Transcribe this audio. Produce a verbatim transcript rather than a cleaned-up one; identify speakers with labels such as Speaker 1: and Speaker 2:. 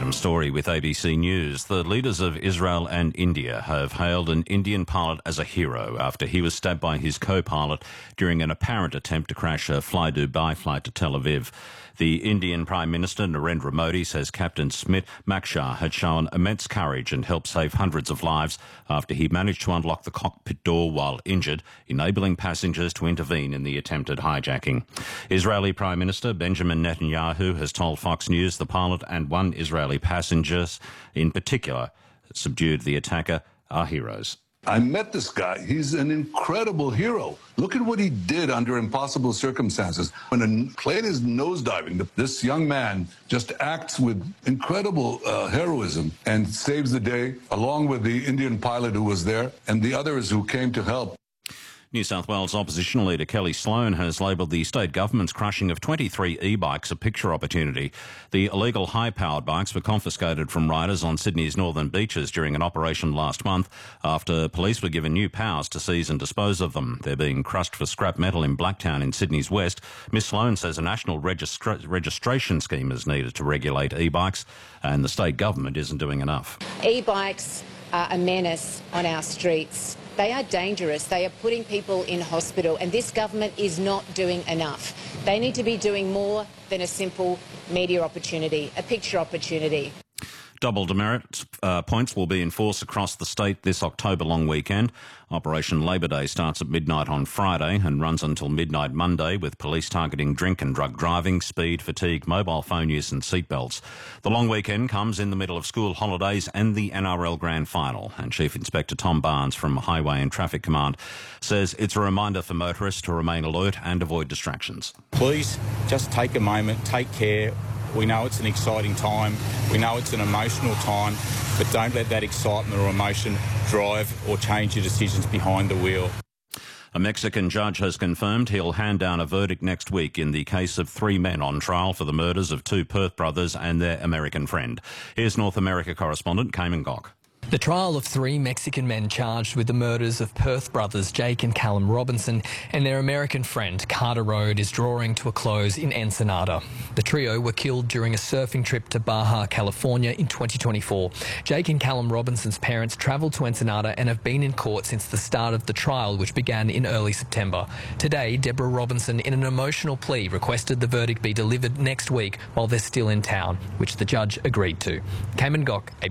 Speaker 1: Adam Story with A B C News. The leaders of Israel and India have hailed an Indian pilot as a hero after he was stabbed by his co-pilot during an apparent attempt to crash a Fly Dubai flight to Tel Aviv. The Indian Prime Minister Narendra Modi says Captain Smit Makshar had shown immense courage and helped save hundreds of lives after he managed to unlock the cockpit door while injured, enabling passengers to intervene in the attempted hijacking. Israeli Prime Minister Benjamin Netanyahu has told Fox News the pilot and one Israeli passenger in particular subdued the attacker are heroes.
Speaker 2: I met this guy. He's an incredible hero. Look at what he did under impossible circumstances. When a plane is nosediving, this young man just acts with incredible uh, heroism and saves the day, along with the Indian pilot who was there and the others who came to help.
Speaker 1: New South Wales opposition leader Kelly Sloan has labelled the state government's crushing of twenty-three e-bikes a picture opportunity. The illegal high-powered bikes were confiscated from riders on Sydney's northern beaches during an operation last month after police were given new powers to seize and dispose of them. They're being crushed for scrap metal in Blacktown in Sydney's west. Miss Sloan says a national registra- registration scheme is needed to regulate e-bikes, and the state government isn't doing enough.
Speaker 3: E-bikes are a menace on our streets. They are dangerous. They are putting people in hospital, and this government is not doing enough. They need to be doing more than a simple media opportunity, a picture opportunity.
Speaker 1: Double demerit uh, points will be enforced across the state this October long weekend. Operation Labor Day starts at midnight on Friday and runs until midnight Monday, with police targeting drink and drug driving, speed, fatigue, mobile phone use and seatbelts. The long weekend comes in the middle of school holidays and the N R L Grand Final, and Chief Inspector Tom Barnes from Highway and Traffic Command says it's a reminder for motorists to remain alert and avoid distractions.
Speaker 4: Please just take a moment, take care. We know it's an exciting time, we know it's an emotional time, but don't let that excitement or emotion drive or change your decisions behind the wheel.
Speaker 1: A Mexican judge has confirmed he'll hand down a verdict next week in the case of three men on trial for the murders of two Perth brothers and their American friend. Here's North America correspondent Cayman Gok.
Speaker 5: The trial of three Mexican men charged with the murders of Perth brothers Jake and Callum Robinson and their American friend Carter Road is drawing to a close in Ensenada. The trio were killed during a surfing trip to Baja, California in twenty twenty-four. Jake and Callum Robinson's parents travelled to Ensenada and have been in court since the start of the trial, which began in early September. Today, Deborah Robinson, in an emotional plea, requested the verdict be delivered next week while they're still in town, which the judge agreed to. Cayman Gok.